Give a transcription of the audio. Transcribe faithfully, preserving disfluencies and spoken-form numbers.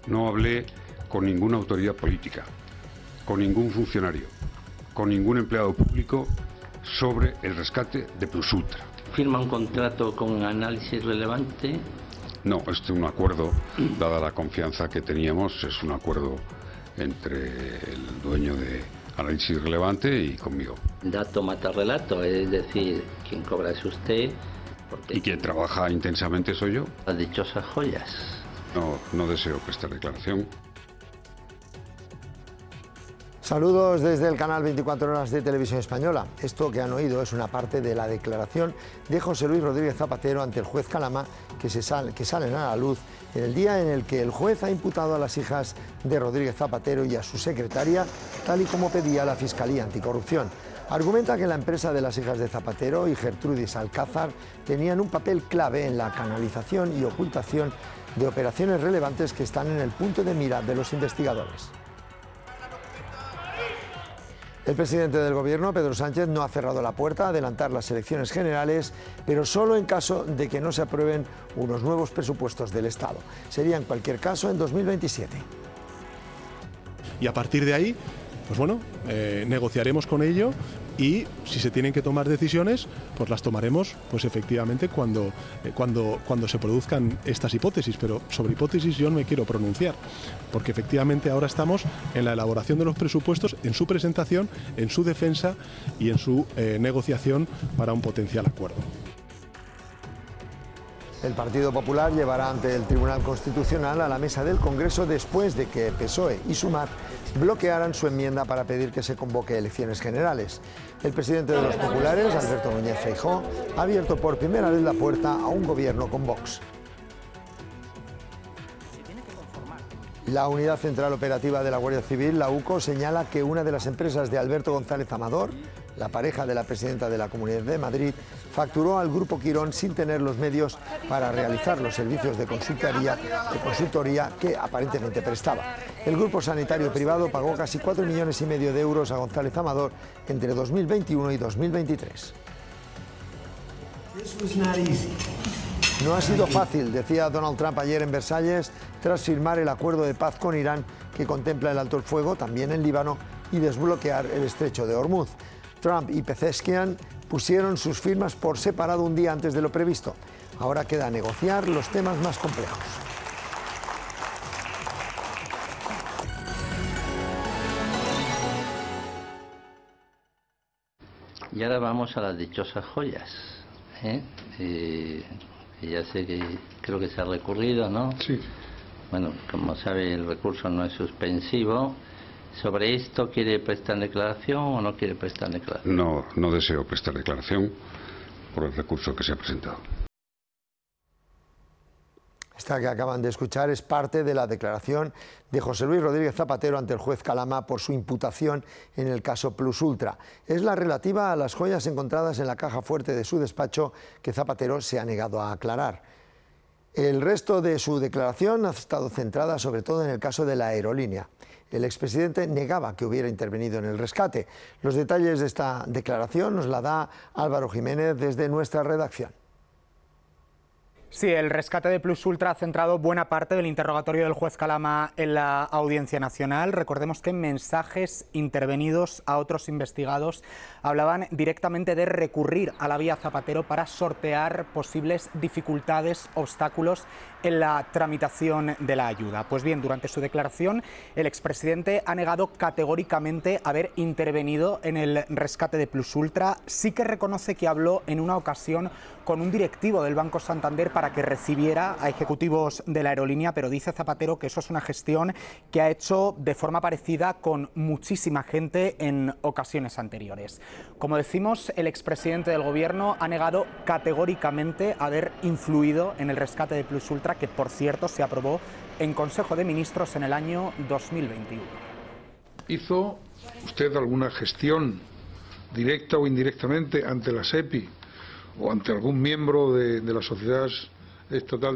No hablé con ninguna autoridad política, con ningún funcionario, con ningún empleado público sobre el rescate de Plus Ultra. ¿Firma un contrato con Análisis Relevante? No, este es un acuerdo, dada la confianza que teníamos, es un acuerdo entre el dueño de Análisis Relevante y conmigo. Dato mata relato, es decir, quien cobra es usted. Y quien trabaja intensamente soy yo. Las dichosas joyas. No, no deseo prestar declaración. Saludos desde el canal veinticuatro horas de Televisión Española. Esto que han oído es una parte de la declaración de José Luis Rodríguez Zapatero ante el juez Calama, que, se sal, que salen a la luz en el día en el que el juez ha imputado a las hijas de Rodríguez Zapatero y a su secretaria, tal y como pedía la Fiscalía Anticorrupción. Argumenta que la empresa de las hijas de Zapatero y Gertrudis Alcázar tenían un papel clave en la canalización y ocultación de operaciones relevantes que están en el punto de mira de los investigadores. El presidente del Gobierno, Pedro Sánchez, no ha cerrado la puerta a adelantar las elecciones generales, pero solo en caso de que no se aprueben unos nuevos presupuestos del Estado. Sería en cualquier caso en dos mil veintisiete. Y a partir de ahí, pues bueno, eh, negociaremos con ello y si se tienen que tomar decisiones, pues las tomaremos pues efectivamente cuando, eh, cuando, cuando se produzcan estas hipótesis, pero sobre hipótesis yo no me quiero pronunciar, porque efectivamente ahora estamos en la elaboración de los presupuestos, en su presentación, en su defensa y en su eh, negociación para un potencial acuerdo. El Partido Popular llevará ante el Tribunal Constitucional a la mesa del Congreso después de que P S O E y Sumar bloquearan su enmienda para pedir que se convoque elecciones generales. El presidente de los populares, Alberto Núñez Feijóo, ha abierto por primera vez la puerta a un gobierno con Vox. La Unidad Central Operativa de la Guardia Civil, la UCO, señala que una de las empresas de Alberto González Amador, la pareja de la presidenta de la Comunidad de Madrid, facturó al Grupo Quirón sin tener los medios para realizar los servicios de consultoría, de consultoría que aparentemente prestaba. El grupo sanitario privado pagó casi cuatro millones y medio de euros a González Amador entre dos mil veintiuno y dos mil veintitrés. No ha sido fácil, decía Donald Trump ayer en Versalles, tras firmar el acuerdo de paz con Irán que contempla el alto el fuego, también en Líbano, y desbloquear el estrecho de Hormuz. Trump y Pezeshkian pusieron sus firmas por separado un día antes de lo previsto. Ahora queda negociar los temas más complejos. Y ahora vamos a las dichosas joyas. ¿eh? Eh, ya sé que creo que se ha recurrido, ¿no? Sí. Bueno, como sabe, el recurso no es suspensivo. ¿Sobre esto quiere prestar declaración o no quiere prestar declaración? No, no deseo prestar declaración por el recurso que se ha presentado. Esta que acaban de escuchar es parte de la declaración de José Luis Rodríguez Zapatero ante el juez Calama por su imputación en el caso Plus Ultra. Es la relativa a las joyas encontradas en la caja fuerte de su despacho que Zapatero se ha negado a aclarar. El resto de su declaración ha estado centrada sobre todo en el caso de la aerolínea. El expresidente negaba que hubiera intervenido en el rescate. Los detalles de esta declaración nos la da Álvaro Jiménez desde nuestra redacción. Sí, el rescate de Plus Ultra ha centrado buena parte del interrogatorio del juez Calama en la Audiencia Nacional. Recordemos que mensajes intervenidos a otros investigados hablaban directamente de recurrir a la vía Zapatero para sortear posibles dificultades, obstáculos en la tramitación de la ayuda. Pues bien, durante su declaración, el expresidente ha negado categóricamente haber intervenido en el rescate de Plus Ultra. Sí que reconoce que habló en una ocasión con un directivo del Banco Santander para que recibiera a ejecutivos de la aerolínea, pero dice Zapatero que eso es una gestión que ha hecho de forma parecida con muchísima gente en ocasiones anteriores. Como decimos, el expresidente del Gobierno ha negado categóricamente haber influido en el rescate de Plus Ultra, que por cierto se aprobó en Consejo de Ministros en el año dos mil veintiuno. ¿Hizo usted alguna gestión directa o indirectamente ante la SEPI o ante algún miembro de, de la sociedad estatal